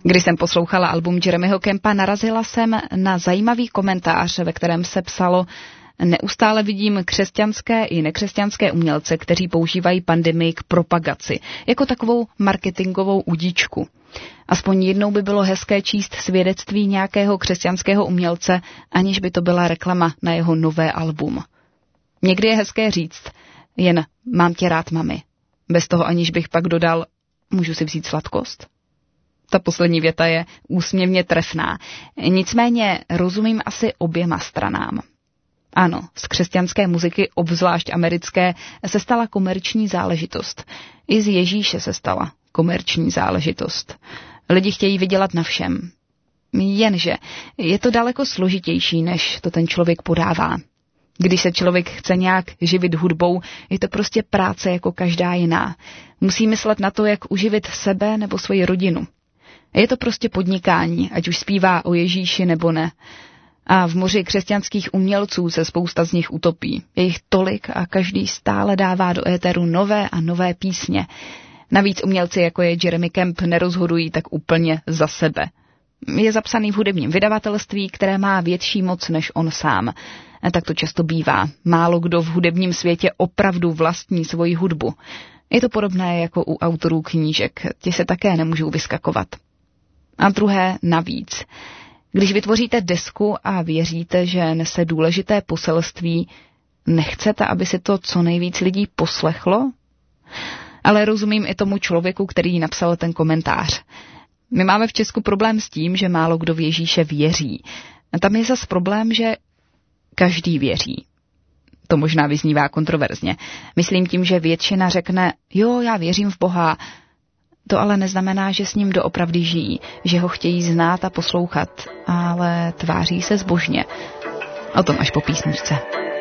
Když jsem poslouchala album Jeremyho Campa, narazila jsem na zajímavý komentář, ve kterém se psalo: neustále vidím křesťanské i nekřesťanské umělce, kteří používají pandemii k propagaci, jako takovou marketingovou udíčku. Aspoň jednou by bylo hezké číst svědectví nějakého křesťanského umělce, aniž by to byla reklama na jeho nové album. Někdy je hezké říct jen mám tě rád, mami. Bez toho, aniž bych pak dodal, můžu si vzít sladkost? Ta poslední věta je úsměvně trefná. Nicméně rozumím asi oběma stranám. Ano, z křesťanské muziky, obzvlášť americké, se stala komerční záležitost. I z Ježíše se stala komerční záležitost. Lidi chtějí vydělat na všem. Jenže je to daleko složitější, než to ten člověk podává. Když se člověk chce nějak živit hudbou, je to prostě práce jako každá jiná. Musí myslet na to, jak uživit sebe nebo svoji rodinu. Je to prostě podnikání, ať už zpívá o Ježíši nebo ne. A v moři křesťanských umělců se spousta z nich utopí. Je jich tolik a každý stále dává do éteru nové a nové písně. Navíc umělci, jako je Jeremy Camp, nerozhodují tak úplně za sebe. Je zapsaný v hudebním vydavatelství, které má větší moc než on sám. A tak to často bývá. Málo kdo v hudebním světě opravdu vlastní svoji hudbu. Je to podobné jako u autorů knížek. Ti se také nemůžou vyskakovat. A druhé navíc. Když vytvoříte desku a věříte, že nese důležité poselství, nechcete, aby si to co nejvíc lidí poslechlo? Ale rozumím i tomu člověku, který napsal ten komentář. My máme v Česku problém s tím, že málo kdo v Ježíše věří. A tam je zas problém, že každý věří. To možná vyznívá kontroverzně. Myslím tím, že většina řekne, jo, já věřím v Boha. To ale neznamená, že s ním doopravdy žijí, že ho chtějí znát a poslouchat, ale tváří se zbožně. O tom až po písničce.